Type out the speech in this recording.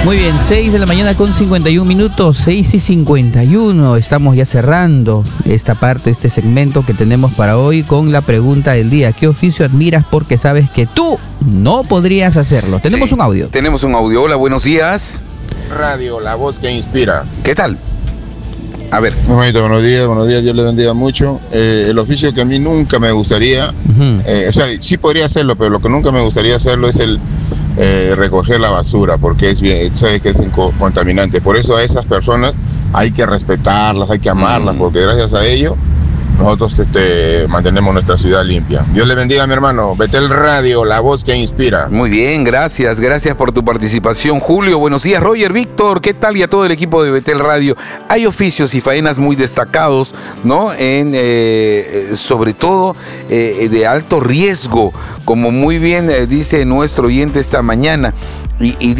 Muy bien, 6 de la mañana con 51 minutos, 6:51. Estamos ya cerrando esta parte, este segmento que tenemos para hoy con la pregunta del día. ¿Qué oficio admiras porque sabes que tú no podrías hacerlo? Tenemos un audio. Tenemos un audio. Hola, buenos días. Radio, la voz que inspira. ¿Qué tal? A ver. Hermanito, buenos días, Dios le bendiga mucho. El oficio que a mí nunca me gustaría, o sea, sí podría hacerlo, pero lo que nunca me gustaría hacerlo es el recoger la basura, porque es bien, sabe que es contaminante. Por eso a esas personas hay que respetarlas, hay que amarlas, porque gracias a ello nosotros mantenemos nuestra ciudad limpia. Dios le bendiga, mi hermano. Betel Radio, la voz que inspira. Muy bien, gracias por tu participación. Julio, buenos días. Roger, Víctor, ¿qué tal? Y a todo el equipo de Betel Radio. Hay oficios y faenas muy destacados, ¿no? Sobre todo de alto riesgo, como muy bien dice nuestro oyente esta mañana. Y